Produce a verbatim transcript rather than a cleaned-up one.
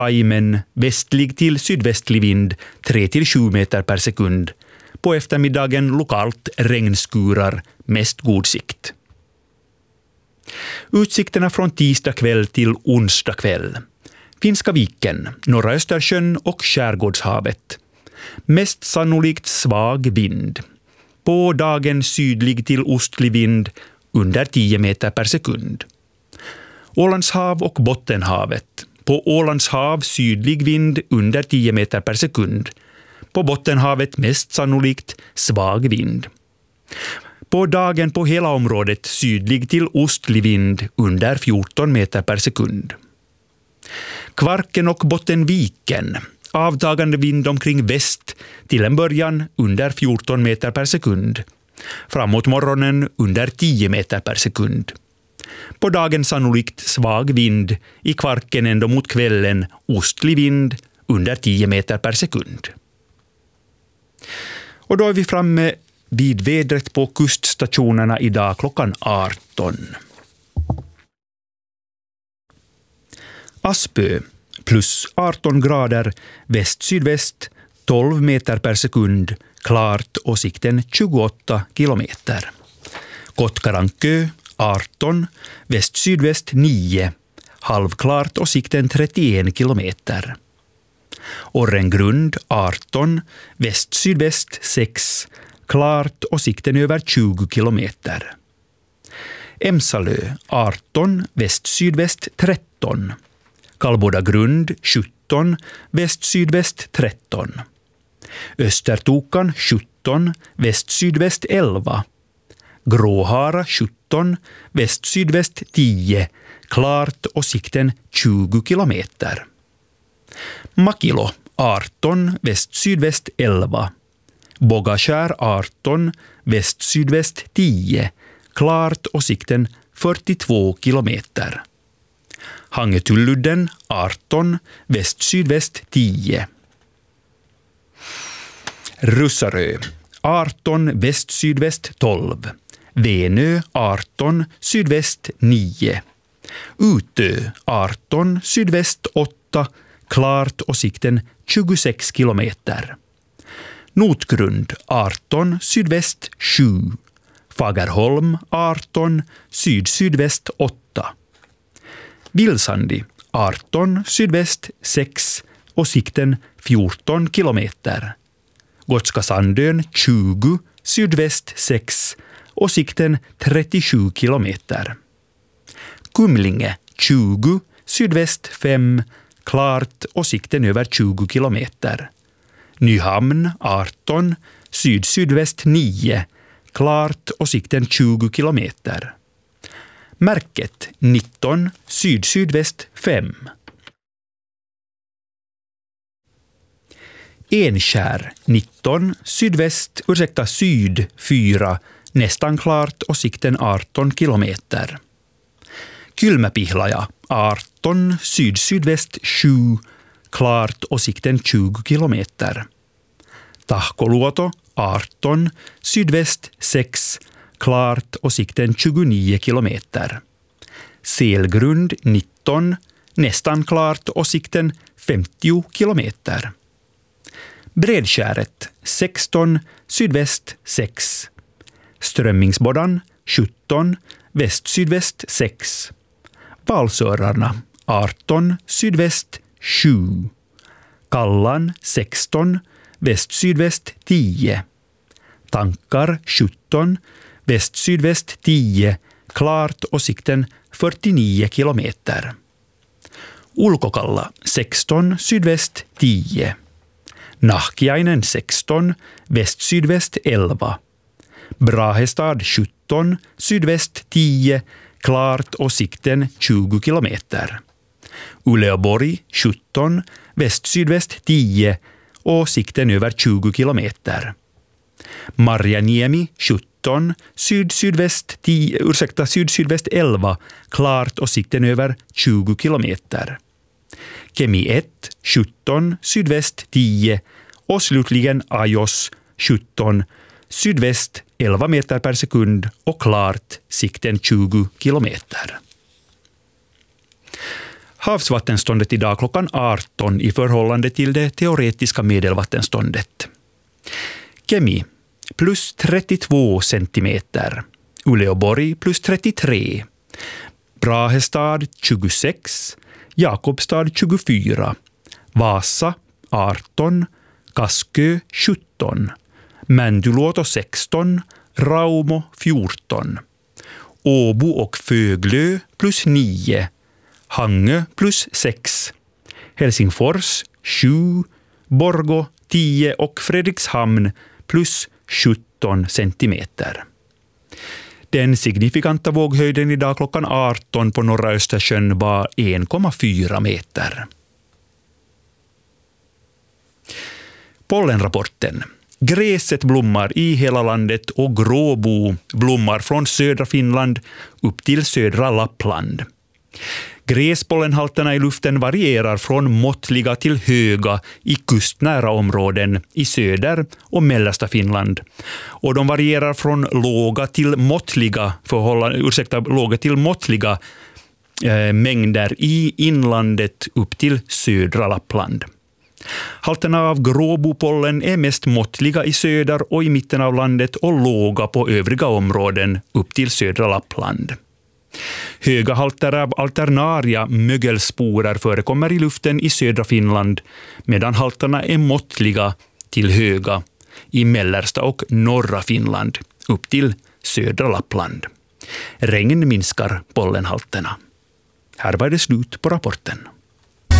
Ajmen västlig till sydvästlig vind tre till sju meter per sekund. På eftermiddagen lokalt regnskurar, mest god sikt. Utsikterna från tisdag kväll till onsdag kväll. Finska viken, norra Östersjön och Skärgårdshavet. Mest sannolikt svag vind. På dagen sydlig till ostlig vind under tio meter per sekund. Ålandshav och Bottenhavet. På Ålandshav sydlig vind under tio meter per sekund. På Bottenhavet mest sannolikt svag vind. På dagen på hela området sydlig till ostlig vind under fjorton meter per sekund. Kvarken och Bottenviken. Avtagande vind omkring väst till en början under fjorton meter per sekund. Framåt morgonen under tio meter per sekund. På dagen sannolikt svag vind, i Kvarken ändå mot kvällen ostlig vind under tio meter per sekund. Och då är vi framme vid vädret på kuststationerna idag klockan arton. Aspö plus arton grader, väst-sydväst, tolv meter per sekund, klart och sikten tjugoåtta kilometer. Kotkarankö arton, väst-sydväst nio, halvklart och sikten trettioen kilometer. Orrengrund arton, väst-sydväst sex, klart och sikten över tjugo kilometer. Emsalö arton, väst-sydväst tretton. Kalbodagrund sjutton, väst-sydväst tretton. Östertokan sjutton, väst-sydväst elva. Gråhara sjutton, väst-sydväst tio, klart och sikten tjugo kilometer. Makilo arton, väst-sydväst elva. Bogaskär arton, väst-sydväst tio, klart och sikten fyrtiotvå kilometer. Hangetulludden arton, väst-sydväst tio. Russarö arton, väst-sydväst tolv. Venö arton, sydväst nio. Utö arton, sydväst åtta, klart och sikten tjugosex kilometer. Notgrund arton, sydväst sju. Fagerholm arton, syd-sydväst åtta. Vilsandi arton, sydväst sex och sikten fjorton kilometer. Gotska Sandön tjugo, sydväst sex och sikten trettiosju kilometer. Kumlinge tjugo, sydväst fem, klart och sikten över tjugo kilometer. Nyhamn arton, syd-sydväst nio, klart och sikten tjugo kilometer. Märket nitton, syd-sydväst fem. Enskär nitton, sydväst, ursäkta syd fyra, nästan klart och sikten arton kilometer. Kylmäpihlaja arton, syd-sydväst sju, klart och sikten tjugo kilometer. Tahkoluoto arton, sydväst sex, klart och sikten tjugonio kilometer. Selgrund nitton, nästan klart och sikten femtio kilometer. Bredskäret sexton, sydväst sex. Strömmingsboddan sjutton, väst-sydväst sex. Valsörarna arton, sydväst sju. Kallan sexton, väst-sydväst tio. Tankar sjutton, väst-sydväst tio, klart och sikten fyrtionio kilometer. Ulkokalla sexton, sydväst tio. Nahkiainen sexton, väst-sydväst elva. Brahestad sjutton, sydväst tio, klart och sikten tjugo kilometer. Uleåborg sjutton, väst-sydväst tio och sikten över tjugo kilometer. Marjaniemi sjutton, syd-sydväst tio, ursäkta, syd-sydväst elva, klart och sikten över tjugo kilometer. Kemi ett, sjutton, sydväst tio och slutligen Ajos sjutton, sydväst elva meter per sekund och klart sikten tjugo kilometer. Havsvattenståndet idag klockan arton i förhållande till det teoretiska medelvattenståndet. Kemi plus trettiotvå centimeter. Uleåborg plus trettiotre. Brahestad tjugosex. Jakobstad tjugofyra. Vasa arton. Kaskö sjutton. Mäntyluoto sexton. Raumo fjorton. Åbo och Föglö plus nio. Hangö plus sex. Helsingfors sju. Borgå tio och Fredrikshamn plus sjutton centimeter. Den signifikanta våghöjden idag klockan arton på norra Östersjön var en komma fyra meter. Pollenrapporten. Gräset blommar i hela landet och gråbo blommar från södra Finland upp till södra Lappland. Gräspollenhalterna i luften varierar från måttliga till höga i kustnära områden i söder och mellersta Finland. Och de varierar från låga till måttliga, ursäkta, låga till måttliga eh, mängder i inlandet upp till södra Lappland. Halterna av gråbopollen är mest måttliga i söder och i mitten av landet och låga på övriga områden upp till södra Lappland. Höga halter av alternaria mögelsporer förekommer i luften i södra Finland, medan halterna är måttliga till höga i mellersta och norra Finland upp till södra Lappland. Regn minskar pollenhalterna. Här var det slut på rapporten.